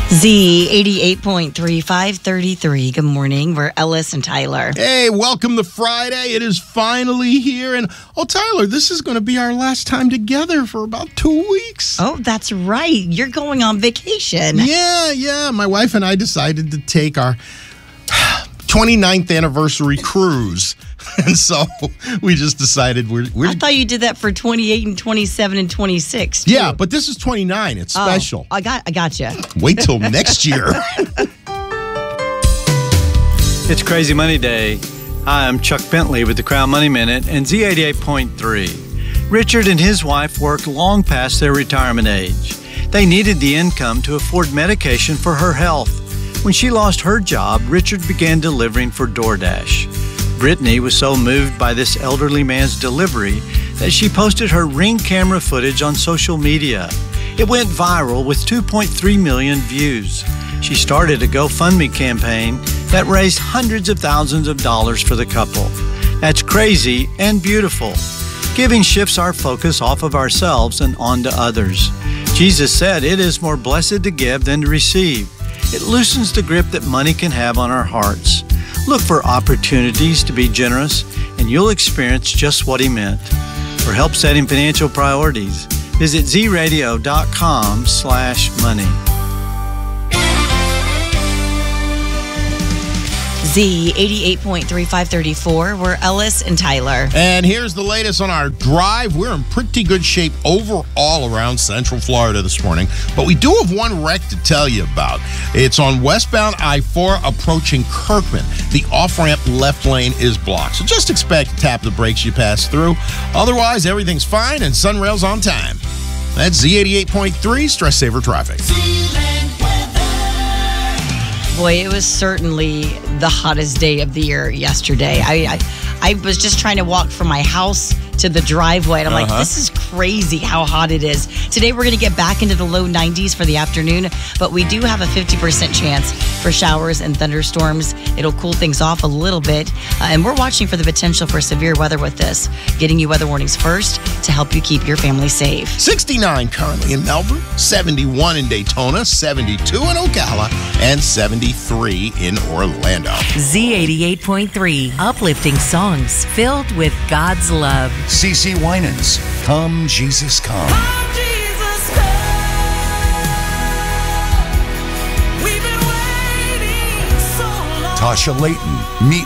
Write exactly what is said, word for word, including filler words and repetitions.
Z eighty-eight point three, five thirty-three. Good morning. We're Ellis and Tyler. Hey, welcome to Friday. It is finally here. And, oh, Tyler, this is going to be our last time together for about two weeks. Oh, that's right. You're going on vacation. Yeah, yeah. My wife and I decided to take our twenty-ninth anniversary cruise. And so we just decided we're... we're I thought you did that for twenty-eight and twenty-seven and twenty-six, too. Yeah, but this is twenty-nine. It's special. Oh, I got, I got you. Wait till next year. It's Crazy Money Day. Hi, I'm Chuck Bentley with the Crown Money Minute and Z eighty-eight point three. Richard and his wife worked long past their retirement age. They needed the income to afford medication for her health. When she lost her job, Richard began delivering for DoorDash. Brittany was so moved by this elderly man's delivery that she posted her Ring camera footage on social media. It went viral with two point three million views. She started a GoFundMe campaign that raised hundreds of thousands of dollars for the couple. That's crazy and beautiful. Giving shifts our focus off of ourselves and onto others. Jesus said it is more blessed to give than to receive. It loosens the grip that money can have on our hearts. Look for opportunities to be generous, and you'll experience just what he meant. For help setting financial priorities, visit zradio.com slash money. Z eighty-eight point three, five thirty-four. We're Ellis and Tyler. And here's the latest on our drive. We're in pretty good shape overall around Central Florida this morning, but we do have one wreck to tell you about. It's on westbound I four approaching Kirkman. The off-ramp left lane is blocked, so just expect to tap the brakes you pass through. Otherwise, everything's fine and Sunrail's on time. That's Z eighty-eight point three, Stress Saver Traffic. Boy, it was certainly the hottest day of the year yesterday. I, I, I was just trying to walk from my house to the driveway, and I'm Uh-huh. like, this is crazy how hot it is. Today, we're going to get back into the low nineties for the afternoon, but we do have a fifty percent chance for showers and thunderstorms. It'll cool things off a little bit, uh, and we're watching for the potential for severe weather with this, getting you weather warnings first to help you keep your family safe. sixty-nine currently in Melbourne, seventy-one in Daytona, seventy-two in Ocala, and seventy-three in Orlando. Z eighty-eight point three, uplifting songs filled with God's love. C C Winans, Come Jesus Come. Come, Jesus, come. We've been waiting so long. Tasha Layton, Meet